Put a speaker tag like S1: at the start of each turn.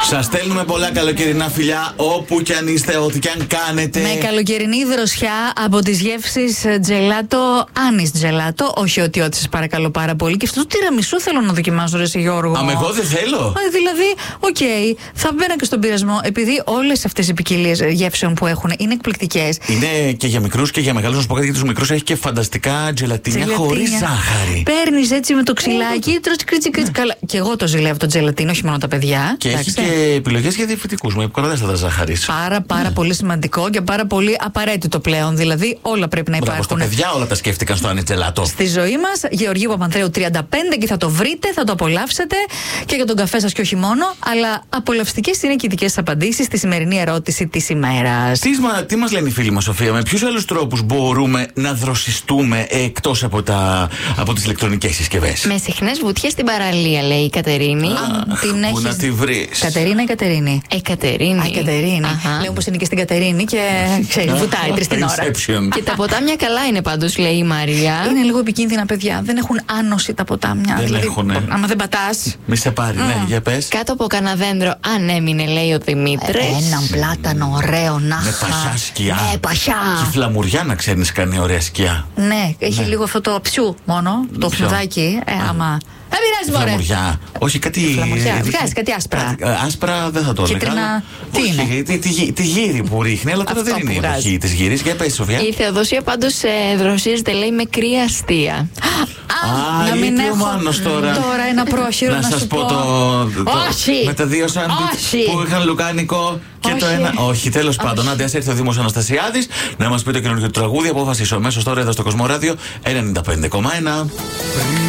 S1: Σας στέλνουμε πολλά καλοκαιρινά φιλιά, όπου κι αν είστε, ό,τι κι αν κάνετε.
S2: Με καλοκαιρινή δροσιά από τις γεύσεις τζελάτο, Άνης τζελάτο. Όχι ότι σας παρακαλώ πάρα πολύ. Και αυτό το τυραμισού θέλω να δοκιμάσω, ρε Γιώργο.
S1: Εγώ δεν θέλω.
S2: Δηλαδή, θα μπαίνα και στον πειρασμό, επειδή όλες αυτές οι ποικιλίες γεύσεων που έχουν είναι εκπληκτικές.
S1: Είναι και για μικρούς και για μεγάλους. Να σου πω κάτι, για τους μικρούς έχει και φανταστικά τζελατίνια χωρίς ζάχαρη.
S2: Παίρνεις έτσι με το ξυλάκι, τρως κρίτσι. Καλά. Και εγώ το ζηλεύω το τζελατίνο, όχι μόνο τα παιδιά.
S1: Και έχει και επιλογές για διαφορετικούς, με υποκατάστατα ζάχαρης.
S2: Πάρα πολύ σημαντικό και πάρα πολύ απαραίτητο πλέον. Δηλαδή, όλα πρέπει να υπάρχουν.
S1: Τα παιδιά όλα τα σκέφτηκαν στο Άνης τζελάτο.
S2: Στη ζωή μας, Γεωργίου Παπανδρέου 35, και θα το βρείτε, θα το απολαύσετε και για τον καφέ σας και όχι μόνο. Αλλά απολαυστικές είναι και οι δικές σας απαντήσεις στη σημερινή ερώτηση της ημέρας.
S1: Τι μας λένε οι φίλοι μας, Σοφία, με ποιους άλλους τρόπους μπορούμε να δροσιστούμε εκτός από τις ηλεκτρονικές συσκευές?
S3: Με συχνές βουτιές στην παραλία, λέει η Κατερίνη.
S1: Πού να τη βρεις?
S2: Κατερίνα ή Κατερίνη?
S3: Κατερίνη.
S2: Κατερίνη. Λέω πως είναι και στην Κατερίνη και ξέρει, βουτάει 3 την ώρα.
S3: Και τα ποτάμια καλά είναι πάντως, λέει η Μαρία.
S2: Είναι λίγο επικίνδυνα, παιδιά. Δεν έχουν άνωση τα ποτάμια.
S1: Δεν έχουνε.
S2: Άμα δεν πατάς.
S1: Μη σε πάρει, ναι, για πες.
S3: Κάτω από κανένα δέντρο, αν έμεινε, λέει ο Δημήτρης.
S2: Έναν πλάτανο ωραίο να
S1: με πασιά σκιά.
S2: Ναι, πασιά.
S1: Και η φλαμουριά, να ξέρεις, κάνει ωραία σκιά.
S2: Ναι, έχει λίγο αυτό το ψιού μόνο. Το φλουδάκι. Άμα. Δεν πειράζει, μωρέ.
S1: Φλαμουριά. Όχι, κάτι.
S2: Βγάζει κάτι άσπρα.
S1: Άσπρα δεν θα το έλεγα.
S2: Κίτρινα. Τι είναι?
S1: Τη γύρι που ρίχνει, αλλά τώρα δεν είναι η εποχή τη γύρι. Για πες, Σοφία.
S3: Η Θεοδοσία πάντως δροσίζεται, λέει, με κρύα αστεία.
S2: Να μην
S1: έχω
S2: Μάνος τώρα ένα πρόχειρο
S1: να σας πω
S2: Όχι.
S1: με τα 2 σάντουιτς που είχαν λουκάνικο και το ένα. Όχι, τέλος πάντων. Άντε, ας έρθει ο Δήμος Αναστασιάδης να μας πει το καινούργιο τραγούδι. Απόφαση αμέσως τώρα εδώ στο Κοσμοράδιο 95,1.